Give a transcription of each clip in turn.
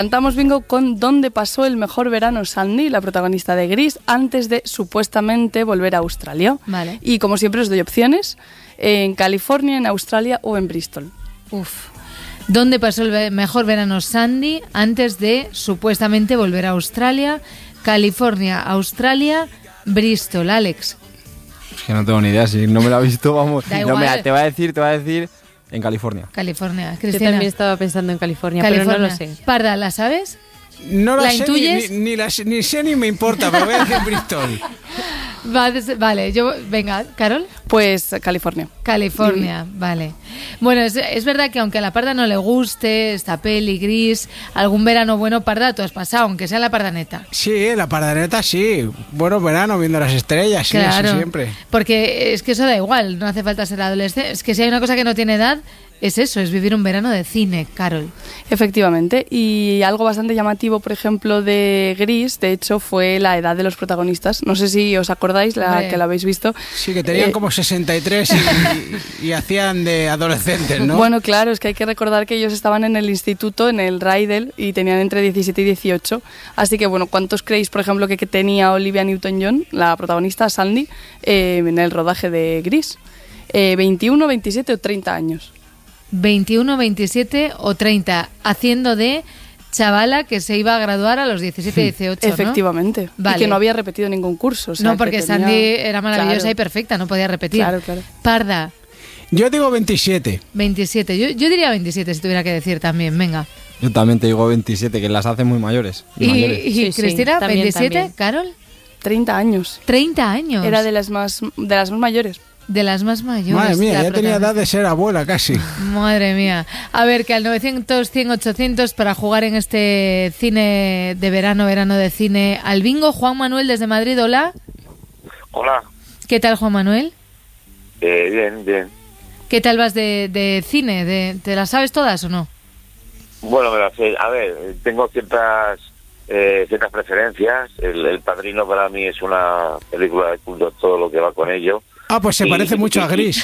Cantamos bingo con ¿Dónde pasó el mejor verano Sandy, la protagonista de Gris, antes de supuestamente volver a Australia? Vale. Y como siempre os doy opciones, en California, en Australia o en Bristol. ¿Dónde pasó el mejor verano Sandy antes de supuestamente volver a Australia? California, Australia, Bristol. Alex. Es que no tengo ni idea, si no me lo ha visto, vamos. Da No, igual. mira, te voy a decir en California. California. Yo Cristina. también estaba pensando en California, pero no lo sé. Parda, ¿la sabes? No ¿La la sé intuyes? ni sé ni me importa, pero voy a decir Bristol. Vale, venga, Carol. Pues California. California, vale. Bueno, es verdad que aunque a la Parda no le guste esta peli Gris, algún verano bueno, Parda, tú has pasado, aunque sea la Pardaneta. Sí, la pardaneta sí. Bueno, verano viendo las estrellas, sí, Claro, eso siempre. porque es que eso da igual, no hace falta ser adolescente. Es que si hay una cosa que no tiene edad, es eso, es vivir un verano de cine, Carol. Efectivamente, y algo bastante llamativo, por ejemplo, de Gris, de hecho, fue la edad de los protagonistas. No sé si os acordáis, que la habéis visto. Sí, que tenían como 63 y hacían de adolescentes, ¿no? Bueno, claro, es que hay que recordar que ellos estaban en el instituto, en el Rydell, y tenían entre 17 y 18. Así que, bueno, ¿cuántos creéis, por ejemplo, que tenía Olivia Newton-John, la protagonista Sandy, en el rodaje de Gris? 21, 27 o 30 años. 21, 27 o 30, haciendo de chavala que se iba a graduar a los 17, 18, ¿no? Efectivamente. Vale. Y que no había repetido ningún curso. O sea, No, porque que tenía... Sandy era maravillosa Claro. y perfecta, no podía repetir. Claro. Parda, Yo digo 27. 27. Yo diría 27 si tuviera que decir también, venga. Yo también te digo 27, que las hacen muy mayores. Y Sí, sí, Cristina, también, 27, también. Carol, 30 años. 30 años. Era de las más mayores. De las más mayores. Madre mía, la ya tenía edad protagonista. de ser abuela casi. Madre mía. A ver, que al 900, 100, 800 para jugar en este cine de verano de cine al bingo. Juan Manuel desde Madrid, hola. Hola, ¿Qué tal, Juan Manuel? bien. ¿Qué tal vas de cine? ¿Te las sabes todas o no? Bueno, me la sé. A ver, tengo ciertas preferencias. El Padrino para mí es una película de culto, todo lo que va con ello. Ah, pues se parece mucho a Gris.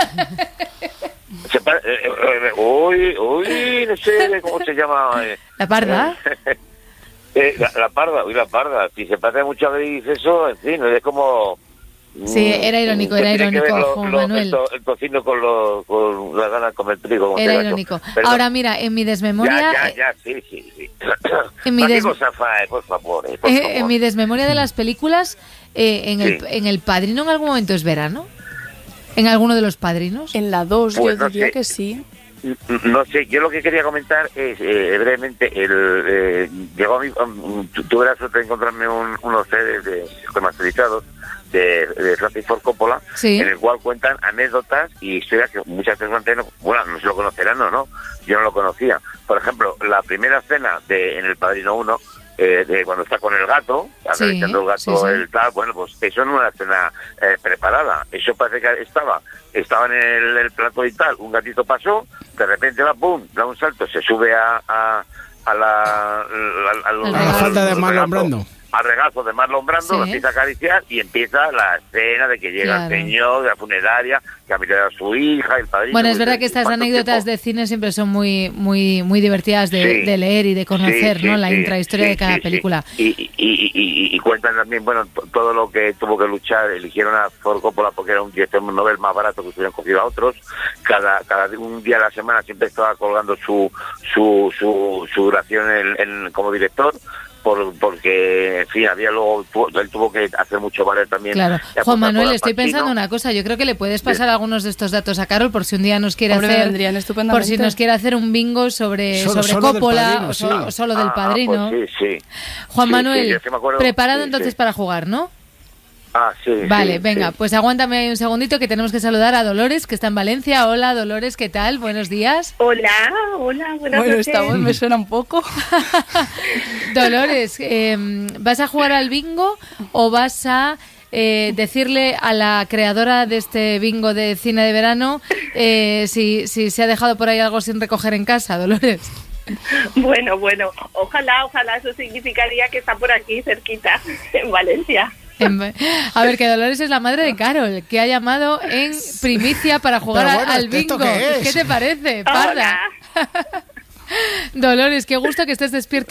Uy, no sé cómo se llama. ¿La Parda? La parda. Si se parece mucho a Gris, eso, en fin, es como... Sí, era irónico, tiene que ver Juan Manuel. el tocino con las ganas de comer trigo. como Era sea, irónico. Perdón. Ahora mira, en mi desmemoria... Ya, sí. En mi ¿Para qué des- cosa fae, por favor? En mi desmemoria de las películas, en el Padrino en algún momento es verano. ¿En alguno de los Padrinos? En la 2 Pues yo no diría sé. que sí. No sé, yo lo que quería comentar es brevemente, llegó a mí, tuve la suerte de encontrarme unos CDs remasterizados de Francis Ford Coppola, Sí. en el cual cuentan anécdotas y historias que muchas personas no se lo conocerán o no, yo no lo conocía. Por ejemplo, la primera escena en El Padrino 1, de cuando está con el gato, acariciando el gato, sí. el tal, bueno, pues eso no es una escena preparada, eso parece que estaba en el plato y tal, un gatito pasó, de repente va, pum, da un salto, se sube a la falda de Marlon Brando. Al regazo de Marlon Brando, Sí. lo empieza a acariciar y empieza la escena de que llega Claro. el señor de la funeraria, que ha mirado a su hija, el padrino. Bueno, es verdad que estas ¿Cuánto anécdotas tiempo? de cine siempre son muy divertidas de leer y de conocer, ¿no? La intrahistoria de cada película. Y cuentan también, bueno, todo lo que tuvo que luchar. Eligieron a Ford Coppola porque era un director novel más barato que hubieran cogido a otros. Cada un día a la semana siempre estaba colgando su duración como director. Porque, en fin, él tuvo que hacer mucho valer también. Claro. la Juan Manuel, Coca-Cola estoy pensando Pacino. una cosa. Yo creo que le puedes pasar algunos de estos datos a Carol por si un día nos quiere Hombre, me hacer... vendrían estupendamente. Por si nos quiere hacer un bingo sobre Solo del Coppola Padrino, o sí. solo del Padrino. Pues sí. Juan Sí, Manuel, sí, yo sí me acuerdo. preparado Sí, entonces sí. para jugar, ¿no? Sí. Vale, sí, venga, sí. pues aguántame ahí un segundito que tenemos que saludar a Dolores, que está en Valencia. Hola, Dolores, ¿qué tal? Buenos días. Hola, buenas Bueno, noches. esta voz me suena un poco. Dolores, ¿vas a jugar al bingo o vas a decirle a la creadora de este bingo de cine de verano si se ha dejado por ahí algo sin recoger en casa, Dolores? Bueno, ojalá eso significaría que está por aquí cerquita, en Valencia. A ver, que Dolores es la madre de Carol, que ha llamado en primicia para jugar Pero bueno, al ¿esto bingo. qué es? ¿Qué te parece, Parda? Hola. Dolores, qué gusto que estés despierta